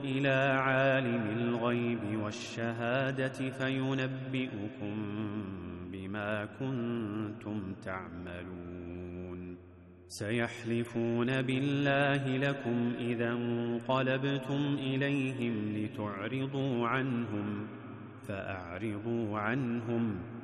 إلى عالم الغيب والشهادة فينبئكم بما كنتم تعملون سيحلفون بالله لكم إذا انقلبتم إليهم لتعرضوا عنهم فأعرضوا عنهم